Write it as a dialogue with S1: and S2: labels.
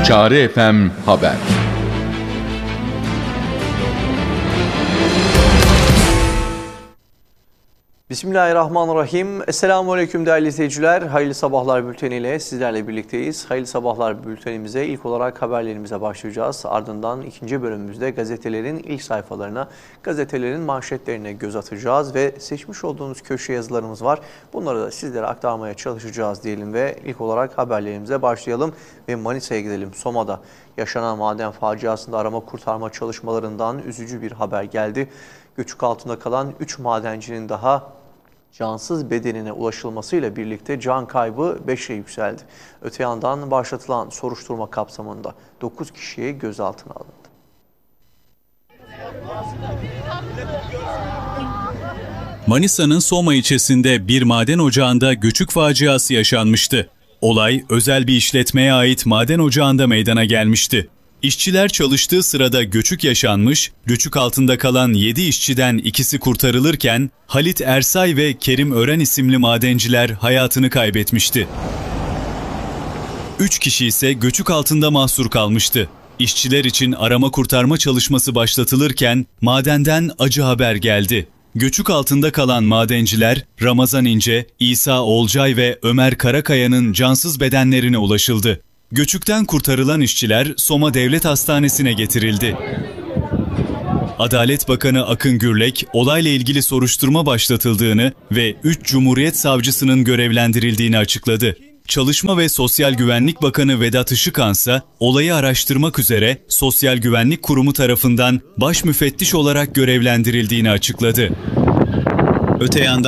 S1: Çağrı FM Haber.
S2: Bismillahirrahmanirrahim. Esselamualeyküm değerli izleyiciler. Hayırlı sabahlar bülteniyle sizlerle birlikteyiz. Hayırlı sabahlar bültenimize ilk olarak haberlerimize başlayacağız. Ardından ikinci bölümümüzde gazetelerin ilk sayfalarına, gazetelerin manşetlerine göz atacağız ve seçmiş olduğunuz köşe yazılarımız var. Bunları da sizlere aktarmaya çalışacağız diyelim ve ilk olarak haberlerimize başlayalım ve Manisa'ya gidelim. Soma'da yaşanan maden faciasında arama kurtarma çalışmalarından üzücü bir haber geldi. Göçük altında kalan 3 madencinin daha cansız bedenine ulaşılmasıyla birlikte can kaybı 5'e yükseldi. Öte yandan başlatılan soruşturma kapsamında 9 kişiye gözaltına alındı.
S3: Manisa'nın Soma ilçesinde bir maden ocağında göçük faciası yaşanmıştı. Olay özel bir işletmeye ait maden ocağında meydana gelmişti. İşçiler çalıştığı sırada göçük yaşanmış, göçük altında kalan 7 işçiden ikisi kurtarılırken Halit Ersay ve Kerim Ören isimli madenciler hayatını kaybetmişti. 3 kişi ise göçük altında mahsur kalmıştı. İşçiler için arama kurtarma çalışması başlatılırken madenden acı haber geldi. Göçük altında kalan madenciler Ramazan İnce, İsa Olcay ve Ömer Karakaya'nın cansız bedenlerine ulaşıldı. Göçükten kurtarılan işçiler Soma Devlet Hastanesi'ne getirildi. Adalet Bakanı Akın Gürlek, olayla ilgili soruşturma başlatıldığını ve 3 Cumhuriyet Savcısının görevlendirildiğini açıkladı. Çalışma ve Sosyal Güvenlik Bakanı Vedat Işıkhan ise olayı araştırmak üzere Sosyal Güvenlik Kurumu tarafından baş müfettiş olarak görevlendirildiğini açıkladı. Öte yandan